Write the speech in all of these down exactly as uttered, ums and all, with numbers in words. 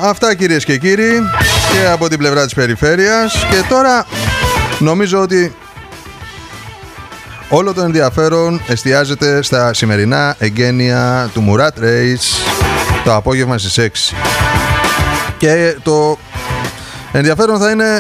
αυτά κυρίες και κύριοι και από την πλευρά της περιφέρειας. Και τώρα νομίζω ότι όλο το ενδιαφέρον εστιάζεται στα σημερινά εγγένεια του Murat Reis το απόγευμα στις έξι. Και το ενδιαφέρον θα είναι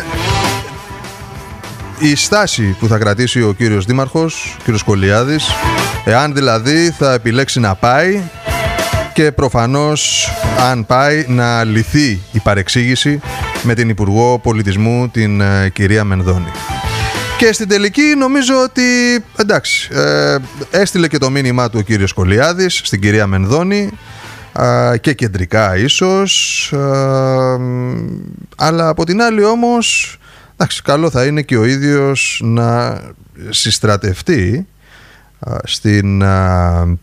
η στάση που θα κρατήσει ο κύριος Δήμαρχος, ο κύριος Κολιάδης, εάν δηλαδή θα επιλέξει να πάει και προφανώς αν πάει να λυθεί η παρεξήγηση με την Υπουργό Πολιτισμού, την ε, κυρία Μενδώνη. Και στην τελική νομίζω ότι εντάξει, ε, έστειλε και το μήνυμά του ο κύριος Κολιάδης στην κυρία Μενδώνη, ε, και κεντρικά ίσως, ε, αλλά από την άλλη όμως εντάξει, καλό θα είναι και ο ίδιος να συστρατευτεί ε, στην ε,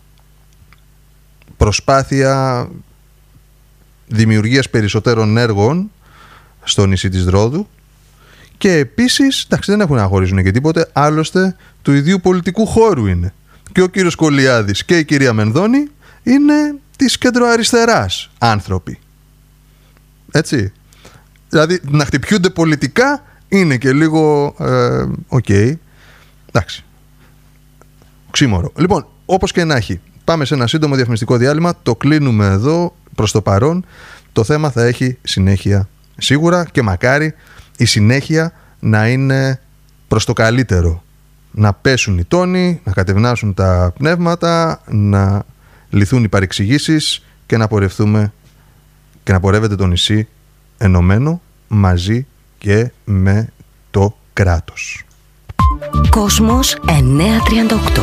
προσπάθεια δημιουργίας περισσότερων έργων στο νησί της Ρόδου. Και επίσης, εντάξει, δεν έχουν να χωρίζουν και τίποτε, άλλωστε του ιδίου πολιτικού χώρου είναι. Και ο κύριος Κολιάδης και η κυρία Μενδώνη είναι της κεντροαριστεράς άνθρωποι. Έτσι. Δηλαδή να χτυπιούνται πολιτικά είναι και λίγο οκ. Ε, okay. Εντάξει. Ξύμορο. Λοιπόν, όπως και να έχει, πάμε σε ένα σύντομο διαφημιστικό διάλειμμα. Το κλείνουμε εδώ προς το παρόν. Το θέμα θα έχει συνέχεια σίγουρα και μακάρι η συνέχεια να είναι προς το καλύτερο. Να πέσουν οι τόνοι, να κατευνάσουν τα πνεύματα, να λυθούν οι παρεξηγήσεις και να πορευτούμε και να πορεύεται το νησί ενωμένο μαζί και με το κράτος. Κόσμος εννιακόσια τριάντα οκτώ.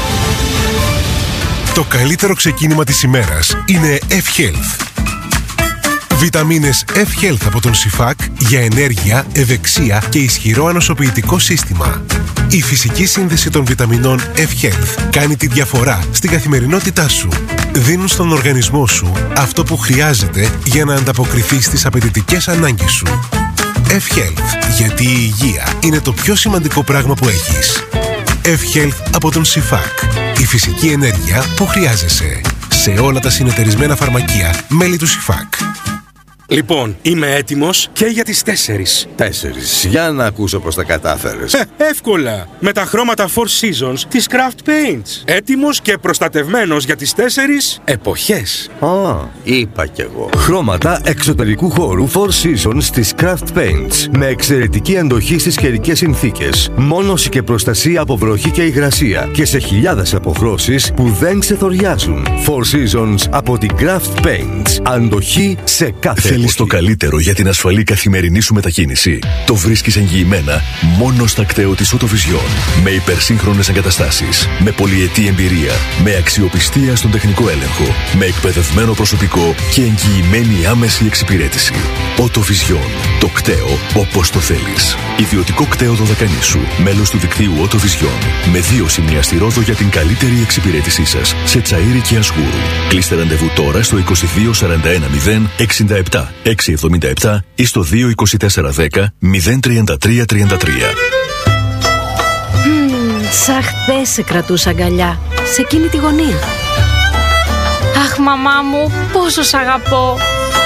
Το καλύτερο ξεκίνημα της ημέρας είναι F-Health. Βιταμίνες F-Health από τον Σιφάκ για ενέργεια, ευεξία και ισχυρό ανοσοποιητικό σύστημα. Η φυσική σύνδεση των βιταμινών F-Health κάνει τη διαφορά στην καθημερινότητά σου. Δίνουν στον οργανισμό σου αυτό που χρειάζεται για να ανταποκριθεί στις απαιτητικές ανάγκες σου. F-Health, γιατί η υγεία είναι το πιο σημαντικό πράγμα που έχεις. F-Health από τον Σιφάκ. Η φυσική ενέργεια που χρειάζεσαι. Σε όλα τα συνεταιρισμένα φαρμακεία, μέλη του Σιφάκ. Λοιπόν, είμαι έτοιμος και για τις τέσσερις. Τέσσερις. Για να ακούσω πώς τα κατάφερες. Ε, εύκολα. Με τα χρώματα Four Seasons της Craft Paints. Έτοιμος και προστατευμένος για τις τέσσερις εποχές. Α, είπα κι εγώ. Χρώματα εξωτερικού χώρου Four Seasons της Craft Paints. Με εξαιρετική αντοχή στις καιρικές συνθήκες. Μόνωση και προστασία από βροχή και υγρασία. Και σε χιλιάδες αποχρώσεις που δεν ξεθοριάζουν. Four Seasons από την Craft Paints. Αντοχή σε κάθε. Θέλεις το καλύτερο για την ασφαλή καθημερινή σου μετακίνηση? Το βρίσκεις εγγυημένα μόνο στα κτέο της Autovision. Με υπερσύγχρονες εγκαταστάσεις, με πολυετή εμπειρία, με αξιοπιστία στον τεχνικό έλεγχο, με εκπαιδευμένο προσωπικό και εγγυημένη άμεση εξυπηρέτηση. Autovision. Το κτέο όπως το θέλεις. Ιδιωτικό κτέο Δωδεκανήσου. Μέλος του δικτύου Autovision. Με δύο σημεία στη Ρόδο για την καλύτερη εξυπηρέτησή σας. Σε Τσαΐρι και Ασγούρου. Κλείστε ραντεβού τώρα στο είκοσι δύο σαράντα ένα μηδέν εξήντα επτά εξακόσια εβδομήντα επτά ή στο δύο είκοσι τέσσερα δέκα μηδέν τριάντα τρία τριάντα τρία. Mm, σαν χθες σε κρατούσα αγκαλιά, σε εκείνη τη γωνία. Αχ, μαμά μου, πόσο σ' αγαπώ.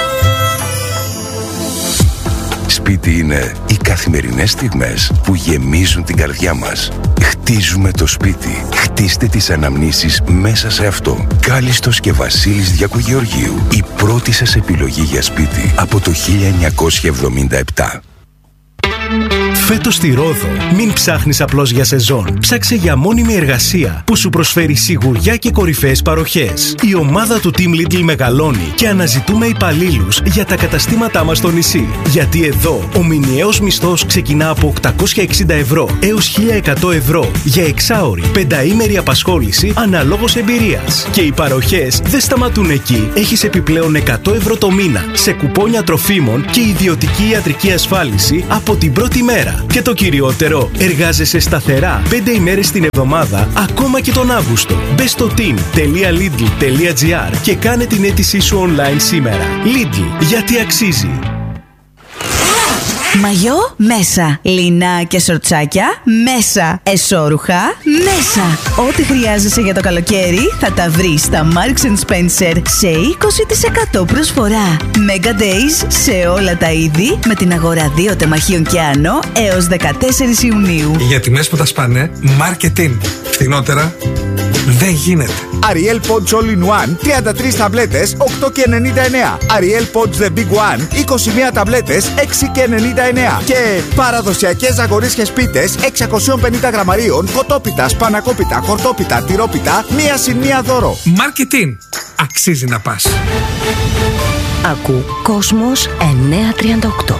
Σπίτι είναι οι καθημερινές στιγμές που γεμίζουν την καρδιά μας. Χτίζουμε το σπίτι. Χτίστε τις αναμνήσεις μέσα σε αυτό. Κάλιστος και Βασίλης Διακογεωργίου. Η πρώτη σας επιλογή για σπίτι από το χίλια εννιακόσια εβδομήντα επτά. Φέτος στη Ρόδο, μην ψάχνεις απλώς για σεζόν. Ψάξε για μόνιμη εργασία που σου προσφέρει σιγουριά και κορυφαίες παροχές. Η ομάδα του Team Lidl μεγαλώνει και αναζητούμε υπαλλήλους για τα καταστήματά μας στο νησί. Γιατί εδώ ο μηνιαίος μισθός ξεκινά από οκτακόσια εξήντα ευρώ έως χίλια εκατό ευρώ για εξάωρη, πενταήμερη απασχόληση αναλόγως εμπειρίας. Και οι παροχές δεν σταματούν εκεί. Έχεις επιπλέον εκατό ευρώ το μήνα σε κουπόνια τροφίμων και ιδιωτική ιατρική ασφάλιση από την πρώτη μέρα. Και το κυριότερο, εργάζεσαι σταθερά πέντε ημέρες την εβδομάδα, ακόμα και τον Αύγουστο. Μπες στο team τελεία lidl τελεία gr και κάνε την αίτησή σου online σήμερα. Lidl, γιατί αξίζει. Μαγιό μέσα. Λινά και σορτσάκια μέσα. Εσώρουχα μέσα. Ό,τι χρειάζεσαι για το καλοκαίρι θα τα βρεις στα Marks and Spencer σε είκοσι τοις εκατό προσφορά. Mega Days σε όλα τα είδη με την αγορά δύο τεμαχίων και άνω έως δεκατέσσερις Ιουνίου. Για τιμές που τα σπάνε, marketing. Φθηνότερα δεν γίνεται. Ariel Pods All in One, τριάντα τρεις ταμπλέτες, οκτώ και ενενήντα εννέα. Ariel Pods The Big One, είκοσι μία ταμπλέτες, έξι και ενενήντα εννέα. Και παραδοσιακές ζαγορίσιες πίτες, εξακόσια πενήντα γραμμαρίων, κοτόπιτα, σπανακόπιτα, χορτόπιτα, τυρόπιτα, μία συν μία δώρο. Marketing. Αξίζει να πας. Ακού Κόσμος εννιακόσια τριάντα οκτώ.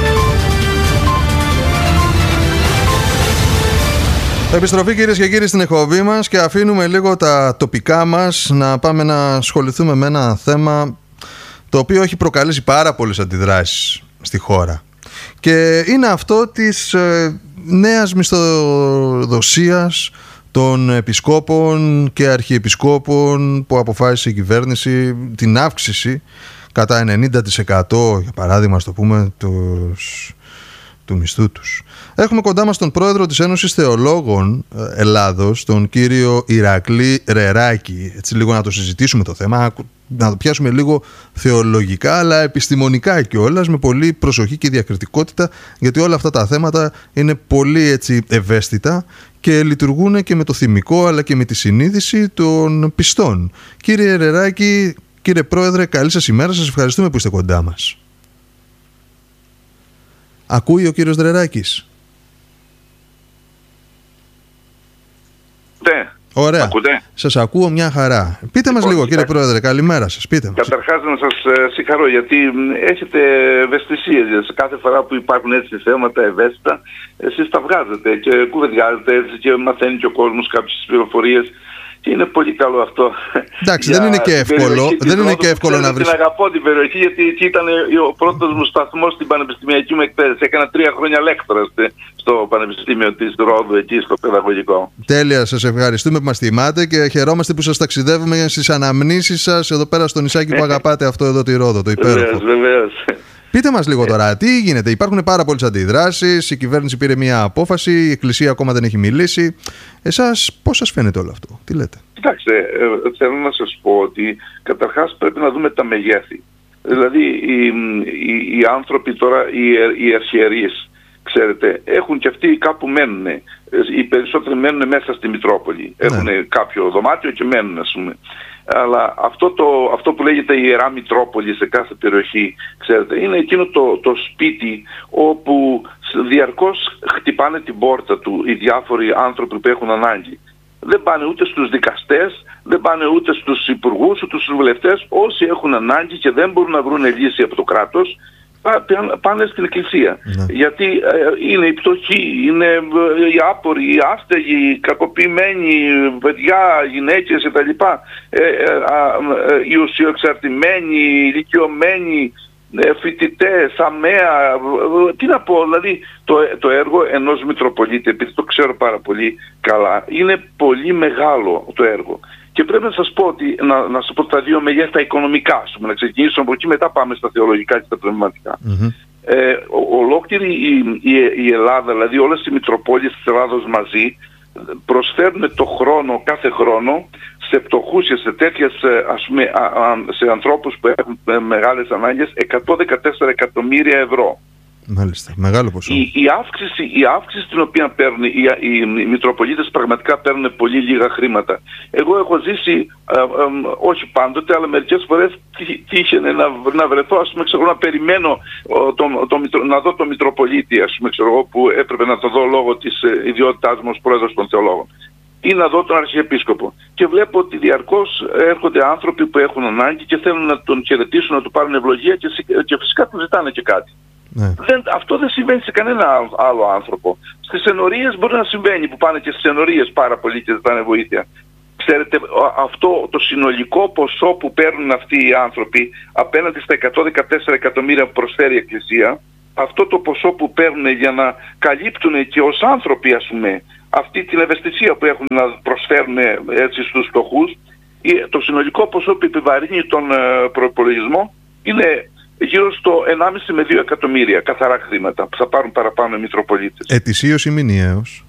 Επιστροφή, κυρίες και κύριοι, στην εκπομπή μας και αφήνουμε λίγο τα τοπικά μας να πάμε να ασχοληθούμε με ένα θέμα το οποίο έχει προκαλέσει πάρα πολλές αντιδράσεις στη χώρα. Και είναι αυτό της ε, νέας μισθοδοσίας των επισκόπων και αρχιεπισκόπων που αποφάσισε η κυβέρνηση, την αύξηση κατά ενενήντα τοις εκατό, για παράδειγμα, στο πούμε, τους, του μισθού τους. Έχουμε κοντά μας τον πρόεδρο της Ένωσης Θεολόγων Ελλάδος, τον κύριο Ηρακλή Ρεράκη. Έτσι λίγο να το συζητήσουμε το θέμα, να το πιάσουμε λίγο θεολογικά αλλά επιστημονικά κιόλας, με πολύ προσοχή και διακριτικότητα, γιατί όλα αυτά τα θέματα είναι πολύ έτσι ευαίσθητα και λειτουργούν και με το θυμικό αλλά και με τη συνείδηση των πιστών. Κύριε Ρεράκη, κύριε πρόεδρε, καλή σας ημέρα, σας ευχαριστούμε που είστε κοντά μας. Ακούει ο κύριος Ρεράκης? Ναι. Ωραία. Ακούτε? Σας ακούω μια χαρά. Πείτε μας λίγο, κύριε πρόεδρε, καλημέρα σας. Πείτε μας. Καταρχάς να σας συγχαρώ, γιατί έχετε ευαισθησίες. Σε κάθε φορά που υπάρχουν έτσι θέματα ευαίσθητα, εσείς τα βγάζετε και κουβεντιάζετε έτσι και μαθαίνει και ο κόσμος κάποιες πληροφορίες. Και είναι πολύ καλό αυτό. Εντάξει, δεν είναι και εύκολο, δεν είναι και εύκολο να βρεις. Την αγαπώ την περιοχή, γιατί εκεί ήταν ο πρώτος μου σταθμός στην πανεπιστημιακή μου εκπαίδευση. Έκανα τρία χρόνια λέκτορα στο Πανεπιστήμιο της Ρόδου, εκεί στο παιδαγωγικό. Τέλεια, σας ευχαριστούμε που μας θυμάται και χαιρόμαστε που σας ταξιδεύουμε στις αναμνήσεις σας εδώ πέρα στο νησάκι που αγαπάτε αυτό εδώ τη Ρόδο, το υπέροχο. Βεβαίως, βεβαίως. Πείτε μας λίγο τώρα, τι γίνεται? Υπάρχουν πάρα πολλές αντιδράσεις, η κυβέρνηση πήρε μια απόφαση, η Εκκλησία ακόμα δεν έχει μιλήσει. Εσάς πώς σας φαίνεται όλο αυτό, τι λέτε? Κοιτάξτε, ε, θέλω να σας πω ότι καταρχάς πρέπει να δούμε τα μεγέθη. Δηλαδή οι, οι, οι άνθρωποι τώρα, οι, οι αρχιερείς, ξέρετε, έχουν και αυτοί κάπου μένουν. Οι περισσότεροι μένουν μέσα στη Μητρόπολη. Ναι. Έχουν κάποιο δωμάτιο και μένουν, ας πούμε. Αλλά αυτό, το, αυτό που λέγεται η Ιερά Μητρόπολη σε κάθε περιοχή, ξέρετε, είναι εκείνο το, το σπίτι όπου διαρκώς χτυπάνε την πόρτα του οι διάφοροι άνθρωποι που έχουν ανάγκη. Δεν πάνε ούτε στους δικαστές, δεν πάνε ούτε στους υπουργούς, ούτε στους βουλευτές. Όσοι έχουν ανάγκη και δεν μπορούν να βρουν λύση από το κράτος, πάνε στην Εκκλησία. Ναι. Γιατί ε, είναι οι πτωχοί, είναι οι άποροι, οι άστεγοι, οι κακοποιημένοι, παιδιά, γυναίκες κτλ. Ε, ε, ε, οι ουσιοεξαρτημένοι, οι ηλικιωμένοι, ε, φοιτητές, αμαία. Τι να πω, δηλαδή το, το έργο ενός Μητροπολίτη, επειδή το ξέρω πάρα πολύ καλά, είναι πολύ μεγάλο το έργο. Και πρέπει να σας πω ότι, να, να σας πω τα δύο μεγέθη τα οικονομικά, πούμε, να ξεκινήσουμε από εκεί, μετά πάμε στα θεολογικά και στα πνευματικά. Mm-hmm. Ε, ο, ολόκληρη η, η, η Ελλάδα, δηλαδή όλες οι Μητροπόλεις της Ελλάδος μαζί, προσφέρουν το χρόνο, κάθε χρόνο, σε πτωχούς και σε τέτοιες, ας πούμε, α, α, σε ανθρώπους που έχουν μεγάλες ανάγκες, εκατόν δεκατέσσερα εκατομμύρια ευρώ. Μάλιστα, μεγάλο ποσό. Η, η, αύξηση, η αύξηση την οποία παίρνουν οι, οι, οι Μητροπολίτες πραγματικά παίρνουν πολύ λίγα χρήματα. Εγώ έχω ζήσει, ε, ε, όχι πάντοτε, αλλά μερικές φορές τύχαινε να, να βρεθώ, ας πούμε, ξέρω, να περιμένω το, το, το, να δω το Μητροπολίτη, ας πούμε, ξέρω, που έπρεπε να το δω λόγω της ε, ιδιότητάς μου ως πρόεδρος των θεολόγων, ή να δω τον Αρχιεπίσκοπο. Και βλέπω ότι διαρκώς έρχονται άνθρωποι που έχουν ανάγκη και θέλουν να τον χαιρετήσουν, να του πάρουν ευλογία και, και φυσικά του ζητάνε και κάτι. Ναι. Δεν, αυτό δεν συμβαίνει σε κανένα άλλο άνθρωπο. Στις ενορίες μπορεί να συμβαίνει, που πάνε και στις ενορίες πάρα πολλοί και ζητάνε βοήθεια. Ξέρετε, αυτό το συνολικό ποσό που παίρνουν αυτοί οι άνθρωποι απέναντι στα εκατόν δεκατέσσερα εκατομμύρια που προσφέρει η Εκκλησία, αυτό το ποσό που παίρνουν για να καλύπτουν και ως άνθρωποι, ας πούμε, αυτή την ευαισθησία που έχουν να προσφέρουν έτσι στους φτωχούς, το συνολικό ποσό που επιβαρύνει τον προϋπολογισμό είναι γύρω στο ενάμιση με δύο εκατομμύρια καθαρά χρήματα που θα πάρουν παραπάνω οι Μητροπολίτες. Ετησίως ή μηνιαίως?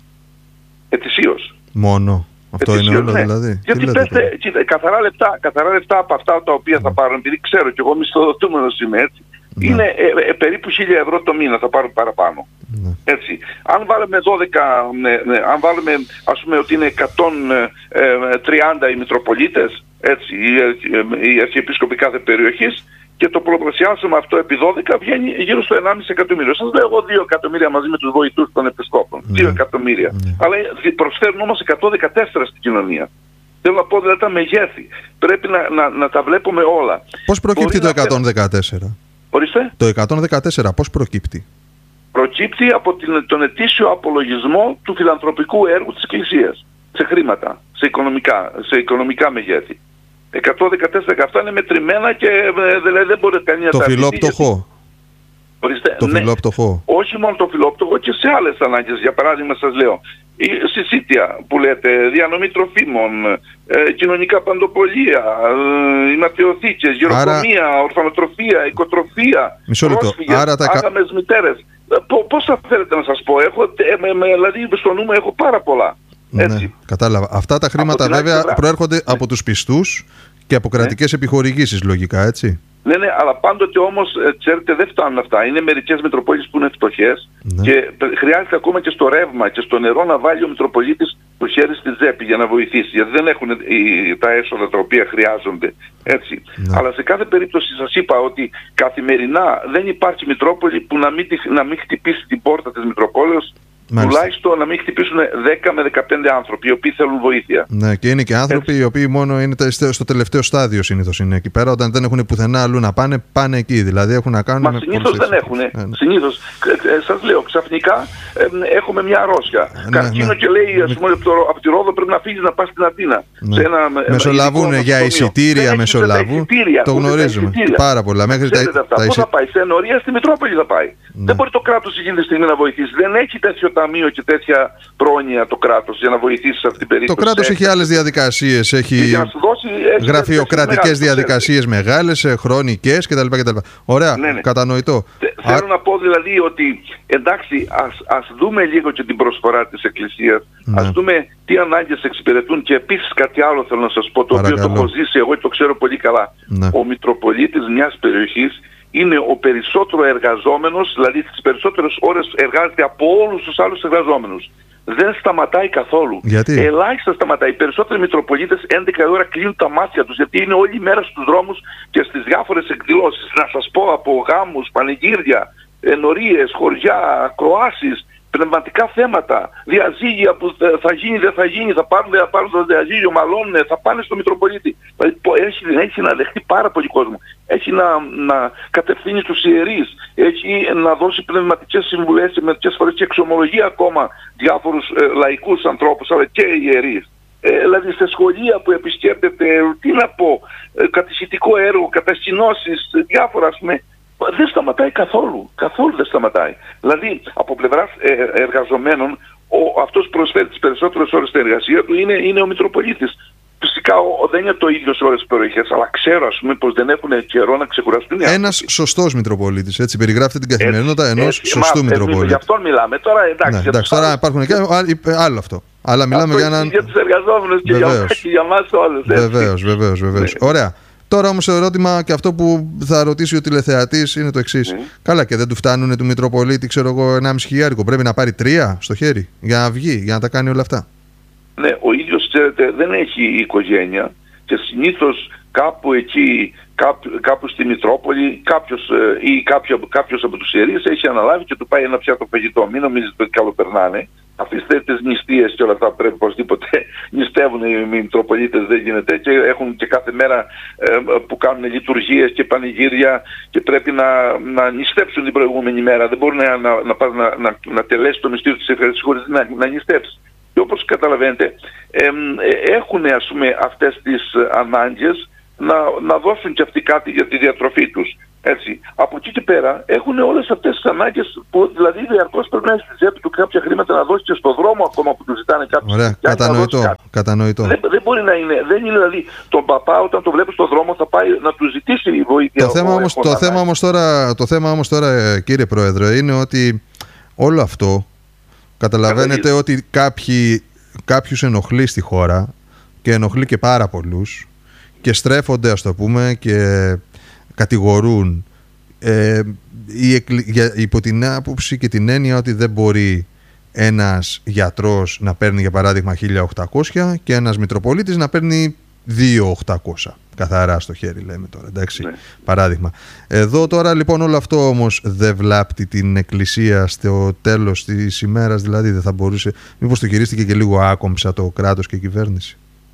Ετησίως. Μόνο. Αυτό Ετησίως, είναι όλο ναι. δηλαδή? Γιατί πέστε, κοίτα, καθαρά, λεπτά, καθαρά λεπτά από αυτά τα οποία θα πάρουν, επειδή ξέρω και εγώ μισθοδοτούμενος είμαι, έτσι, ναι. είναι ε, ε, περίπου χίλια ευρώ το μήνα θα πάρουν παραπάνω. Ναι. Έτσι. Αν βάλουμε δώδεκα, ναι, ναι, αν βάλουμε ας πούμε ότι είναι εκατόν τριάντα οι Μητροπολίτες, έτσι, οι, οι αρχιεπίσκοποι κάθε περιοχής, και το πολλαπλασιάσουμε αυτό επί δώδεκα, βγαίνει γύρω στο ενάμιση εκατομμύριο. Σας λέω εγώ δύο εκατομμύρια μαζί με τους βοηθούς των επισκόπων. δύο mm. εκατομμύρια. Mm. Αλλά προσφέρουν όμως εκατόν δεκατέσσερα στην κοινωνία. Θέλω να πω δηλαδή τα μεγέθη. Πρέπει να, να, να τα βλέπουμε όλα. Πώς προκύπτει Μπορεί το εκατόν δεκατέσσερα? Ορίστε. Το εκατόν δεκατέσσερα πώς προκύπτει? Προκύπτει από την, τον ετήσιο απολογισμό του φιλανθρωπικού έργου της Εκκλησίας. Σε χρήματα, σε οικονομικά, σε οικονομικά μεγέθη. εκατόν δεκατέσσερα αυτά είναι μετρημένα και δηλαδή δεν μπορεί κανείς να τα Το φιλόπτωχο. Ορίστε, Το ναι. φιλόπτωχο. Όχι μόνο το φιλόπτωχο, και σε άλλες ανάγκες. Για παράδειγμα σας λέω, η συσίτια που λέτε, διανομή τροφίμων, ε, κοινωνικά παντοπολία, ε, οι ματαιοθήκες, γεροκομεία, Άρα... ορφανοτροφία, οικοτροφία, πρόσφυγες, Άρα τα... άγαμες μητέρες. Πώς θα θέλετε να σας πω, έχω, ε, με, με, δηλαδή στο νου μου έχω πάρα πολλά. Έτσι. Ναι, κατάλαβα. Αυτά τα χρήματα βέβαια προέρχονται ναι. από τους πιστούς και από κρατικές ναι. επιχορηγήσεις λογικά, έτσι. Ναι, ναι, αλλά πάντοτε όμως, ξέρετε, δεν φτάνουν αυτά. Είναι μερικές Μητροπόλεις που είναι φτωχές ναι. και χρειάζεται ακόμα και στο ρεύμα και στο νερό να βάλει ο Μητροπολίτης το χέρι στη τσέπη για να βοηθήσει. Γιατί δεν έχουν οι, τα έσοδα τα οποία χρειάζονται. Έτσι. Ναι. Αλλά σε κάθε περίπτωση σας είπα ότι καθημερινά δεν υπάρχει Μητρόπολη που να μην, να μην χτυπήσει την πόρτα της Μητροπόλεως. Μάλιστα. Τουλάχιστον να μην χτυπήσουν δέκα με δεκαπέντε άνθρωποι οι οποίοι θέλουν βοήθεια. Ναι, και είναι και άνθρωποι Έτσι. οι οποίοι μόνο είναι στο τελευταίο στάδιο συνήθως είναι εκεί πέρα. Όταν δεν έχουν πουθενά αλλού να πάνε, πάνε εκεί. Δηλαδή έχουν να κάνουν. Μα συνήθως δεν έχουν. Ναι, ναι. Συνήθως. Ε, σας λέω, ξαφνικά ε, έχουμε μια αρρώστια. Ναι, Καρκίνο ναι. και λέει, ας πούμε, από τη Ρόδο πρέπει να φύγεις να πας στην Αθήνα. Ναι. Σε ένα, μεσολαβούν ε, για εισιτήρια, μεσολαβούν. Το γνωρίζουμε. Πάρα πολλά. Μέχρι τα Πού θα πάει, σε ενορία, στη Μητρόπολη θα πάει. Δεν μπορεί το κράτος εκείνη τη στιγμή να βοηθήσει. Δεν έχει τέτοιο ταμείο και τέτοια πρόνοια το κράτος για να βοηθήσει σε αυτή την περίπτωση. Το κράτος έχει άλλες διαδικασίες, έχει γραφειοκρατικές διαδικασίες μεγάλες, χρονικές κτλ. κτλ. Ωραία, ναι, ναι. κατανοητό. Θέλω Α... να πω δηλαδή ότι εντάξει, ας, ας δούμε λίγο και την προσφορά της Εκκλησίας, ναι. ας δούμε τι ανάγκες εξυπηρετούν, και επίσης κάτι άλλο θέλω να σας πω, το Παρακαλώ. οποίο το έχω ζήσει εγώ και το ξέρω πολύ καλά. Ναι. Ο Μητροπολίτης μιας περιοχής είναι ο περισσότερο εργαζόμενος, δηλαδή τις περισσότερες ώρες εργάζεται από όλους τους άλλους εργαζόμενους. Δεν σταματάει καθόλου. Γιατί? Ελάχιστα σταματάει. Οι περισσότεροι Μητροπολίτες έντεκα ώρα κλείνουν τα μάτια τους, γιατί είναι όλη μέρα στους δρόμους και στις διάφορες εκδηλώσεις. Να σας πω, από γάμους, πανηγύρια, ενορίες, χωριά, ακροάσεις, πνευματικά θέματα, διαζύγια που θα γίνει, δεν θα γίνει, θα πάρουν, θα πάρουν το διαζύγιο, μαλώνουν, θα πάνε στο Μητροπολίτη. Έχει, έχει να δεχτεί πάρα πολύ κόσμο. Έχει να, να κατευθύνει τους ιερείς, έχει να δώσει πνευματικές συμβουλές και μερικές φορές και εξομολογεί ακόμα διάφορους ε, λαϊκούς ανθρώπους, αλλά και ιερείς. Ε, δηλαδή σε σχολεία που επισκέπτεται, τι να πω, ε, κατησυχητικό έργο, κατασκηνώσεις, διάφορα ας πούμε. Δεν σταματάει καθόλου. Καθόλου δεν σταματάει. Δηλαδή, από πλευράς ε, εργαζομένων, ο, αυτός που προσφέρει τις περισσότερες ώρες στην εργασία του είναι, είναι ο Μητροπολίτης. Φυσικά ο, δεν είναι το ίδιο σε όλες τις περιοχές, αλλά ξέρω ας πούμε πως δεν έχουν καιρό να ξεκουραστούν. Ένας σωστός Μητροπολίτης, έτσι περιγράφεται την καθημερινότητα ενός έτσι, σωστού μα, Μητροπολίτη. Γι' αυτόν μιλάμε. Τώρα εντάξει, ναι, εντάξει τώρα υπάρχουν και άλλο αυτό. Αλλά μιλάμε αυτό για έναν. Για τους εργαζόμενους και για, και για εμάς όλους. Βεβαίως, βεβαίως, βεβαίως. Ναι. Ωραία. Τώρα όμως το ερώτημα και αυτό που θα ρωτήσει ο τηλεθεατής είναι το εξής. Mm. Καλά, και δεν του φτάνουν του Μητροπολίτη, ξέρω εγώ, ενάμιση χιλιάρικο. Πρέπει να πάρει τρία στο χέρι για να βγει, για να τα κάνει όλα αυτά. Ναι, ο ίδιος, ξέρετε, δεν έχει οικογένεια και συνήθως κάπου εκεί, κάπου, κάπου στη Μητρόπολη, κάποιος ε, ή κάποιο, κάποιος από τους ιερείς έχει αναλάβει και του πάει ένα πιάτο φαγητό. Μην νομίζετε ότι καλοπερνάνε. Αφήστε τις νηστείες και όλα αυτά που πρέπει οπωσδήποτε νηστεύουν οι Μητροπολίτες, δεν γίνεται, και έχουν και κάθε μέρα ε, που κάνουν λειτουργίες και πανηγύρια και πρέπει να, να νηστέψουν την προηγούμενη μέρα. Δεν μπορεί να, να, να, να, να, να τελέσει το μυστήριο της ευχαριστής χωρίς να, να νηστέψει. Και όπως καταλαβαίνετε, ε, ε, έχουν ας πούμε αυτές τις ανάγκες να, να δώσουν και αυτοί κάτι για τη διατροφή τους. Έτσι. Από εκεί και πέρα έχουν όλες αυτές τις ανάγκες που δηλαδή διαρκώς πρέπει να έχει στη τσέπη του κάποια χρήματα να δώσει και στο δρόμο ακόμα που του ζητάνε κάποιοι. Ωραία, κατανοητό. κατανοητό. Δεν, δεν μπορεί να είναι. Δεν είναι δηλαδή τον παπά όταν το βλέπει στον δρόμο θα πάει να του ζητήσει η βοήθεια. Το θέμα όμως, το θέμα όμως τώρα, το θέμα όμως τώρα, κύριε Πρόεδρε, είναι ότι όλο αυτό καταλαβαίνετε ότι κάποιοι, κάποιους ενοχλεί στη χώρα και ενοχλεί και πάρα πολλούς και στρέφονται, ας το πούμε, και κατηγορούν ε, η, για, υπό την άποψη και την έννοια ότι δεν μπορεί ένας γιατρός να παίρνει για παράδειγμα χίλια οκτακόσια και ένας Μητροπολίτης να παίρνει δύο χιλιάδες οκτακόσια καθαρά στο χέρι, λέμε τώρα, εντάξει, ναι. Παράδειγμα. Εδώ τώρα λοιπόν όλο αυτό όμως δεν βλάπτει την Εκκλησία στο τέλος της ημέρας, δηλαδή δεν θα μπορούσε, μήπως το χειρίστηκε και λίγο άκομψα το κράτος και η κυβέρνηση?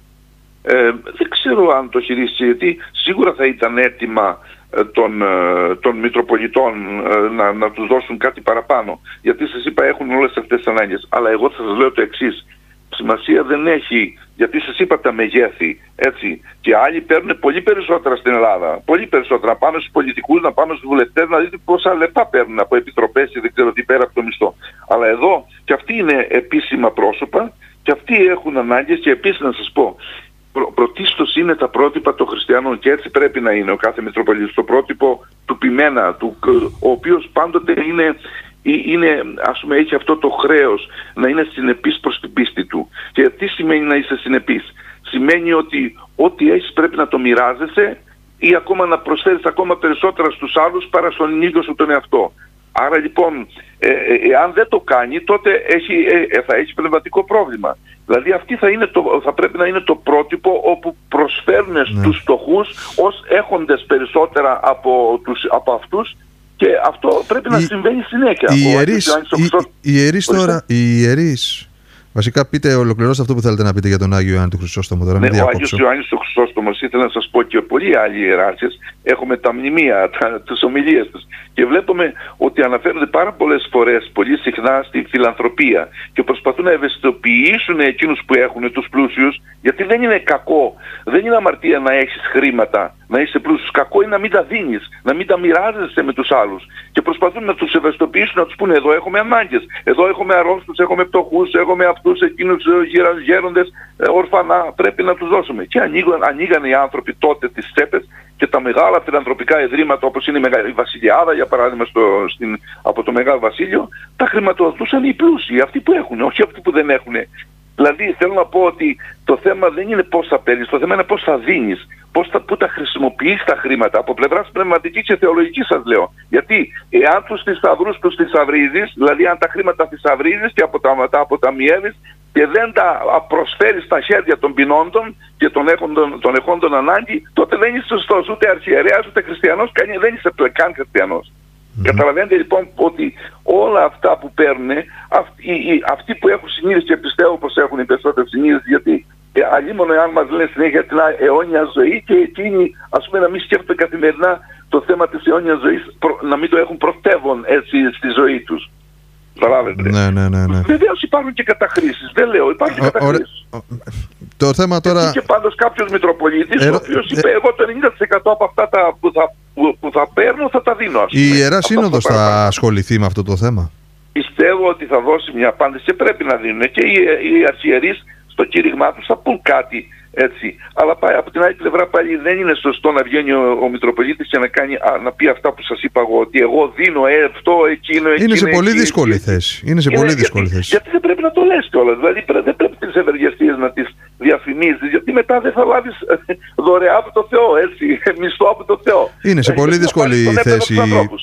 Ε, δεν ξέρω αν το χειρίστηκε, γιατί σίγουρα θα ήταν έτοιμα των, των Μητροπολιτών να, να τους δώσουν κάτι παραπάνω, γιατί σας είπα έχουν όλες αυτές τις ανάγκες, αλλά εγώ θα σας λέω το εξής: σημασία δεν έχει, γιατί σας είπα τα μεγέθη, έτσι, και άλλοι παίρνουν πολύ περισσότερα στην Ελλάδα, πολύ περισσότερα, να πάμε στους πολιτικούς, να πάμε στους βουλευτές, να δείτε πόσα λεφτά παίρνουν από επιτροπές και δεν ξέρω τι πέρα από το μισθό. Αλλά εδώ και αυτοί είναι επίσημα πρόσωπα και αυτοί έχουν ανάγκες, και επίσης να σας πω, Προ, πρωτίστως είναι τα πρότυπα των χριστιανών, και έτσι πρέπει να είναι ο κάθε Μητροπολίτης, το πρότυπο του ποιμένα, του, ο οποίος πάντοτε είναι, είναι, ας πούμε, έχει αυτό το χρέος να είναι συνεπής προς την πίστη του. Και τι σημαίνει να είσαι συνεπής? Σημαίνει ότι ό,τι έχεις πρέπει να το μοιράζεσαι ή ακόμα να προσφέρεις ακόμα περισσότερα στους άλλους παρά στον ίδιο σου τον εαυτό. Άρα λοιπόν, ε, ε, εάν δεν το κάνει, τότε έχει, ε, θα έχει πνευματικό πρόβλημα. Δηλαδή αυτή θα, είναι το, θα πρέπει να είναι το πρότυπο όπου προσφέρουν ναι. στους φτωχούς ως έχοντες περισσότερα από, τους, από αυτούς, και αυτό πρέπει να η, συμβαίνει συνέχεια. Οι ιερείς, οι ιερείς τώρα, οι ιερείς, βασικά πείτε, ολοκληρώστε αυτό που θέλετε να πείτε για τον Άγιο Ιωάννη του Χρυσόστομο. Τώρα, ναι, ο Άγιος Ιωάννης του Χρυσόστομος, ήθελα να σας πω και πολλοί άλλοι ιεράρχες, έχουμε τα μνημεία, τα, τις ομιλίες τους, και βλέπουμε ότι αναφέρονται πάρα πολλές φορές, πολύ συχνά, στη φιλανθρωπία, και προσπαθούν να ευαισθητοποιήσουν εκείνους που έχουν, τους πλούσιους, γιατί δεν είναι κακό, δεν είναι αμαρτία να έχεις χρήματα, να είσαι πλούσιος. Κακό είναι να μην τα δίνεις, να μην τα μοιράζεσαι με τους άλλους. Και προσπαθούν να τους ευαισθητοποιήσουν, να τους πούνε: εδώ έχουμε ανάγκες, εδώ έχουμε αρρώστους, έχουμε πτωχούς, έχουμε αυτούς, εκείνους γέροντες, ορφανά, πρέπει να τους δώσουμε. Και ανοίγαν, ανοίγαν οι άνθρωποι τότε τις τσέπες, και τα μεγάλα φιλανθρωπικά ιδρύματα, όπως είναι η Βασιλιάδα, για παράδειγμα, στο, στην, από το Μεγάλο Βασίλειο, τα χρηματοδοτούσαν οι πλούσιοι, αυτοί που έχουν, όχι αυτοί που δεν έχουν. Δηλαδή θέλω να πω ότι το θέμα δεν είναι πώς θα παίρνεις, το θέμα είναι πώς θα δίνεις, πώς θα, πού τα χρησιμοποιείς τα χρήματα, από πλευράς πνευματικής και θεολογικής σας λέω. Γιατί εάν τους θησαυρούς τους θησαυρίζεις, δηλαδή αν τα χρήματα θησαυρίζεις και αποταμιεύεις και δεν τα προσφέρεις στα χέρια των πεινόντων και των έχοντων, των εχόντων ανάγκη, τότε δεν είσαι σωστός ούτε αρχιερέας ούτε χριστιανός, δεν είσαι καν χριστιανός. Mm-hmm. Καταλαβαίνετε λοιπόν ότι όλα αυτά που παίρνουν, αυτοί, αυτοί που έχουν συνείδηση, και πιστεύω πως έχουν οι περισσότεροι συνείδηση, γιατί ε, αλλήμον εάν μας λένε συνέχεια την αιώνια ζωή, και εκείνοι ας πούμε να μην σκέφτονται καθημερινά το θέμα της αιώνιας ζωής, προ, να μην το έχουν πρωτεύον έτσι στη ζωή τους. Καταλάβετε. Ναι, ναι, ναι, ναι. Βεβαίως υπάρχουν και καταχρήσεις, δεν λέω, υπάρχουν και καταχρήσεις. Ο, ο, το θέμα τώρα... Και πάντως κάποιος Μητροπολίτης, ε, ο οποίος είπε: εγώ το ενενήντα τοις εκατό από αυτά τα που θα, που, που θα παίρνω θα τα δίνω. Ας πούμε. Η Ιερά Σύνοδος θα, θα ασχοληθεί με αυτό το θέμα. Πιστεύω ότι θα δώσει μια απάντηση, και πρέπει να δίνουν. Και οι, οι αρχιερείς στο κήρυγμά τους θα πούν κάτι, έτσι. Αλλά πάει, από την άλλη πλευρά πάλι δεν είναι σωστό να βγαίνει ο, ο Μητροπολίτης και να, κάνει, α, να πει αυτά που σας είπα εγώ, ότι εγώ δίνω ε, αυτό, εκείνο, εκείνο. Είναι σε πολύ εκείνο, δύσκολη εκείνο. θέση. Είναι σε είναι, πολύ δύσκολη γιατί, θέση. Γιατί δεν πρέπει να το λες κιόλας. Δηλαδή δεν πρέπει τις ευεργεσίες να τις διαφημίζεις, γιατί μετά δεν θα λάβεις δωρεά από το Θεό, έτσι, μισθό από το Θεό. Είναι σε πολύ δύσκολη θέση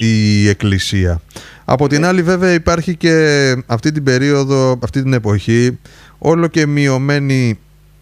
η Εκκλησία. Από την άλλη βέβαια υπάρχει και αυτή την περίοδο, αυτή την εποχή, όλο και μειωμένη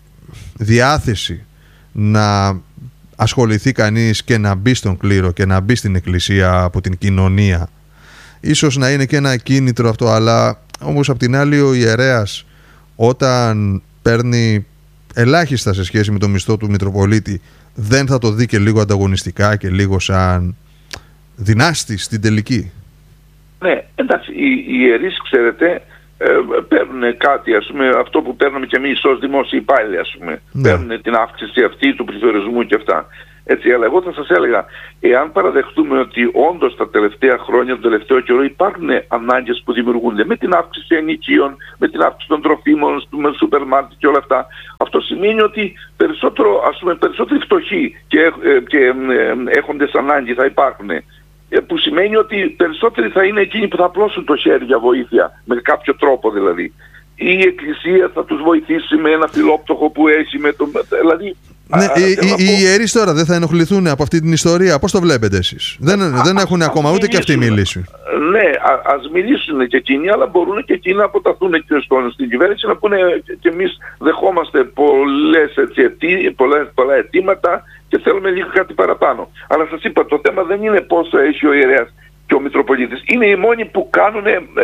διάθεση να ασχοληθεί κανείς και να μπει στον κλήρο και να μπει στην Εκκλησία από την κοινωνία. Ίσως να είναι και ένα κίνητρο αυτό, αλλά όμως απ' την άλλη ο ιερέας όταν παίρνει ελάχιστα σε σχέση με το μισθό του Μητροπολίτη, δεν θα το δει και λίγο ανταγωνιστικά και λίγο σαν δυνάστης στην τελική? Ναι, εντάξει, οι, οι ιερείς, ξέρετε, ε, παίρνουν κάτι, ας πούμε, αυτό που παίρνουμε και εμείς ως δημόσιοι υπάλληλοι, ας πούμε. Ναι. Παίρνουν την αύξηση αυτή του πληθωρισμού και αυτά. Έτσι, αλλά εγώ θα σας έλεγα, εάν παραδεχτούμε ότι όντως τα τελευταία χρόνια, τον τελευταίο καιρό υπάρχουν ανάγκες που δημιουργούνται με την αύξηση ενοικίων, με την αύξηση των τροφίμων, με σούπερ μάρκετ και όλα αυτά, αυτό σημαίνει ότι περισσότερο, ας πούμε, περισσότεροι φτωχοί και, ε, και ε, έχοντες ανάγκη θα υπάρχουν. Ε, που σημαίνει ότι περισσότεροι θα είναι εκείνοι που θα απλώσουν το χέρι για βοήθεια, με κάποιο τρόπο δηλαδή. Η Εκκλησία θα τους βοηθήσει με ένα φιλόπτωχο που έχει, με το, δηλαδή... Ναι, α, οι, οι, οι ιερείς τώρα δεν θα ενοχληθούν από αυτή την ιστορία. Πώς το βλέπετε εσείς? Δεν, α, δεν έχουν α, ακόμα ούτε και αυτοί μιλήσει. Ναι, α, ας μιλήσουν και εκείνοι, αλλά μπορούν και εκείνοι να αποταθούν και στον, στην κυβέρνηση να πούνε και εμείς δεχόμαστε πολλές, έτσι, αιτή, πολλές, πολλά αιτήματα και θέλουμε λίγο κάτι παραπάνω. Αλλά σας είπα, το θέμα δεν είναι πόσο έχει ο ιερέας και ο Μητροπολίτης. Είναι οι μόνοι που κάνουν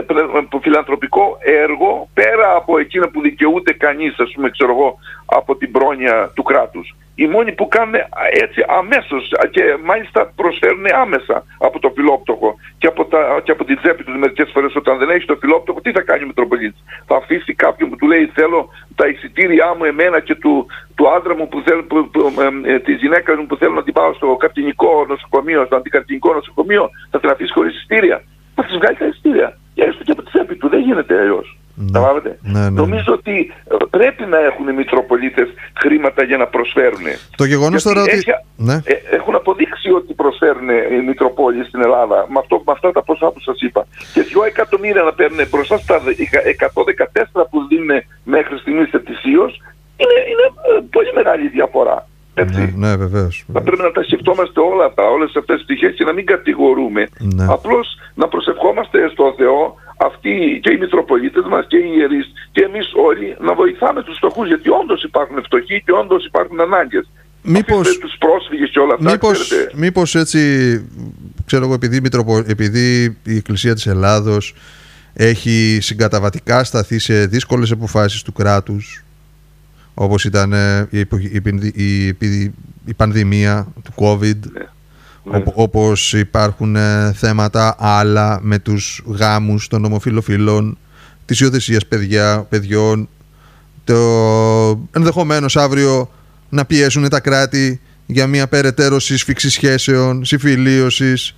φιλανθρωπικό έργο πέρα από εκείνα που δικαιούται κανείς, ας πούμε, ξέρω εγώ, από την πρόνοια του κράτους. Οι μόνοι που κάνουν έτσι αμέσως και μάλιστα προσφέρουν άμεσα από το φιλόπτωχο και από, τα, και από την τσέπη του μερικές φορές. Όταν δεν έχει το φιλόπτωχο, τι θα κάνει ο Μητροπολίτης? Θα αφήσει κάποιον που του λέει θέλω τα εισιτήριά μου εμένα και του, του άντρα μου που θέλω, που, που, ε, τη γυναίκα μου που θέλω να την πάω στο καρτινικό νοσοκομείο, στο αντικαρτινικό νοσοκομείο, θα την αφήσει χωρίς εισιτήρια? Θα της βγάλει τα εισιτήρια. Και έστω και από τη τσέπη του. Δεν γίνεται αλλιώς. Ναι. Ναι, ναι. Νομίζω ότι πρέπει να έχουν οι Μητροπολίτες χρήματα για να προσφέρουν. Το γεγονός τώρα ότι... Έχει, ναι. ε, έχουν αποδείξει ότι προσφέρουν οι Μητροπόλοι στην Ελλάδα με, αυτό, με αυτά τα ποσά που σας είπα. Και δυο εκατομμύρια να παίρνουν μπροστά στα εκατόν δεκατέσσερα που δίνουν μέχρι στιγμής ετησίως, είναι, είναι πολύ μεγάλη διαφορά. Έτσι. Ναι, ναι, βεβαίως. Θα πρέπει να τα σκεφτόμαστε όλα αυτά, όλες αυτές τις πτυχές και να μην κατηγορούμε. Ναι. Απλώς να προσευχόμαστε στον Θεό, αυτοί και οι Μητροπολίτες μας και οι ιερείς και εμείς όλοι να βοηθάμε τους φτωχούς, γιατί όντως υπάρχουν φτωχοί και όντως υπάρχουν ανάγκες. Μήπως, τους πρόσφυγες και όλα αυτά, μήπως, μήπως έτσι, ξέρω εγώ, επειδή, Μητροπο, επειδή η Εκκλησία της Ελλάδος έχει συγκαταβατικά σταθεί σε δύσκολες αποφάσεις του κράτους, όπως ήταν η, η, η, η, η πανδημία του COVID, ναι. Ό, όπως υπάρχουν θέματα άλλα με τους γάμους των ομοφυλοφίλων, της υιοθεσίας παιδιά, παιδιών, το ενδεχομένως αύριο να πιέσουν τα κράτη για μια περαιτέρω σύσφυξη σχέσεων, συμφιλίωσης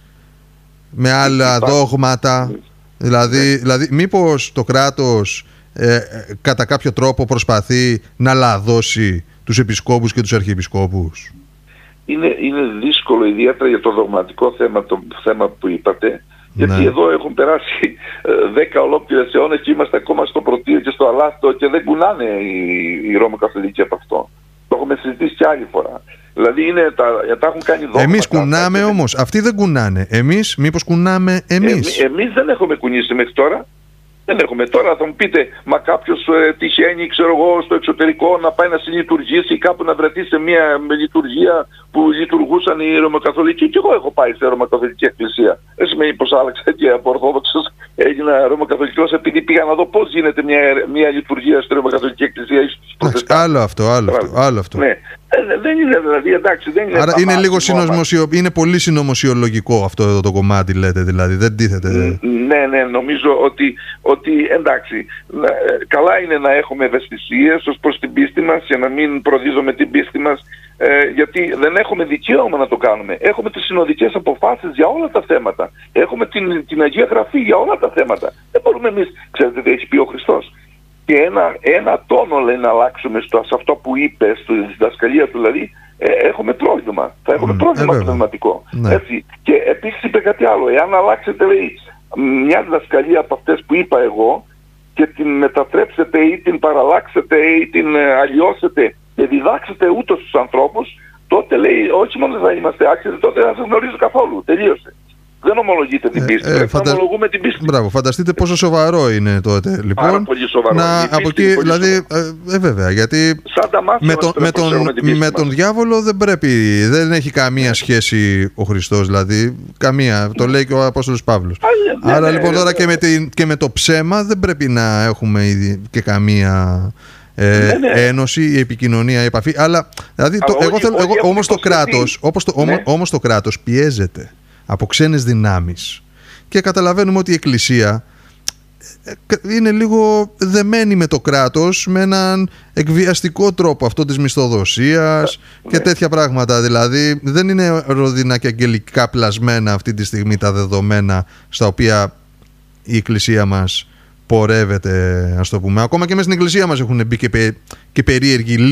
με άλλα Υπά... δόγματα. Δηλαδή, ναι. δηλαδή μήπως το κράτος ε, κατά κάποιο τρόπο προσπαθεί να λαδώσει τους επισκόπους και τους αρχιεπισκόπους? Είναι, είναι δύσκολο, ιδιαίτερα για το δογματικό θέμα, το θέμα που είπατε, γιατί ναι. εδώ έχουν περάσει δέκα ολόκληρες αιώνες και είμαστε ακόμα στο πρωτείο και στο αλάστο και δεν κουνάνε οι, οι Ρωμοκαθολικοί από αυτό. Το έχουμε συζητήσει και άλλη φορά. Δηλαδή είναι, τα, τα έχουν κάνει δόγματα. Εμείς κουνάμε όμως, αυτοί δεν κουνάνε. Εμείς μήπως κουνάμε εμείς? Ε, εμείς δεν έχουμε κουνήσει μέχρι τώρα. Δεν έχουμε. Τώρα θα μου πείτε, μα κάποιος ε, τυχαίνει, ξέρω εγώ, στο εξωτερικό να πάει να συλλειτουργήσει ή κάπου να βρεθεί σε μια λειτουργία που λειτουργούσαν οι Ρωμοκαθολικοί. Και εγώ έχω πάει σε Ρωμοκαθολική Εκκλησία. Δεν σημαίνει πως άλλαξα και από Ορθόδοξος έγινα Ρωμοκαθολικός επειδή πήγα να δω πώς γίνεται μια, μια λειτουργία στη Ρωμοκαθολική Εκκλησία ή στους Προτεστάντες. Άλλο αυτό, άλλο αυτό. Άλλο αυτό. Ναι. Ε, δεν είναι δηλαδή, εντάξει, δεν είναι. Άρα είναι, λίγο συνωμοσιο... είναι πολύ συνωμοσιολογικό αυτό εδώ το κομμάτι, λέτε, δηλαδή, δεν τίθεται. Ναι, ναι, νομίζω ότι, ότι εντάξει, καλά είναι να έχουμε ευαισθησίες ως προς την πίστη μας και να μην προδίζουμε την πίστη μας, ε, γιατί δεν έχουμε δικαίωμα να το κάνουμε. Έχουμε τις συνοδικές αποφάσεις για όλα τα θέματα. Έχουμε την, την Αγία Γραφή για όλα τα θέματα. Δεν μπορούμε εμείς, ξέρετε τι έχει πει ο Χριστός. Και ένα, ένα τόνο, λέει, να αλλάξουμε στο, σε αυτό που είπε, στη διδασκαλία του, δηλαδή, ε, έχουμε πρόβλημα. Θα έχουμε mm, πρόβλημα ε, πνευματικό. Ναι. Έτσι. Και επίσης είπε κάτι άλλο. Εάν αλλάξετε, λέει, μια διδασκαλία από αυτές που είπα εγώ και την μετατρέψετε ή την παραλλάξετε ή την ε, αλλοιώσετε και διδάξετε ούτως στους ανθρώπους, τότε, λέει, όχι μόνο δεν θα είμαστε άξιοι, τότε δεν θα σας γνωρίζω καθόλου. Τελείωσε. Δεν ομολογείτε την πίστη. Ε, ε, φαντα... ομολογούμε την πίστη. Μπράβο, φανταστείτε πόσο σοβαρό είναι τότε. Λοιπόν, Άρα πολύ σοβαρό. Να, από εκεί, δηλαδή, ε, ε, βέβαια, γιατί με, το, με, τον, με τον διάβολο δεν πρέπει, δεν έχει καμία σχέση ο Χριστός, δηλαδή, καμία. Το λέει και ο Απόστολος Παύλος. Α, Άρα ναι, λοιπόν τώρα ναι, και, με την, και με το ψέμα δεν πρέπει να έχουμε ήδη και καμία ε, ναι, ναι. ένωση, η επικοινωνία, η επαφή. Αλλά, δηλαδή, το, εγώ θέλω, εγώ, όμως το κράτος, όπως το, ναι. όμως το κράτος πιέζεται από ξένες δυνάμεις και καταλαβαίνουμε ότι η Εκκλησία είναι λίγο δεμένη με το κράτος με έναν εκβιαστικό τρόπο, αυτό της μισθοδοσίας και ναι. τέτοια πράγματα. Δηλαδή δεν είναι ρόδινα και αγγελικά πλασμένα αυτή τη στιγμή τα δεδομένα στα οποία η Εκκλησία μας πορεύεται, ας το πούμε. Ακόμα και μέσα στην Εκκλησία μας έχουν μπει και, πε, και περίεργοι